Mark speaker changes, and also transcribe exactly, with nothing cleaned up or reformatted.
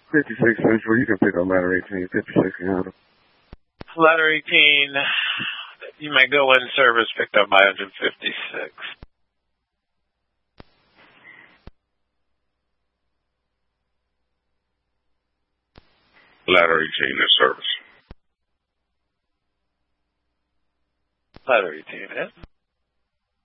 Speaker 1: fifty-six Central, you can pick up ladder eighteen, fifty-six can handle.
Speaker 2: Ladder eighteen, you may go in service, picked up by one fifty-six.
Speaker 3: Ladder eighteen in service.
Speaker 2: Ladder eighteen, hit.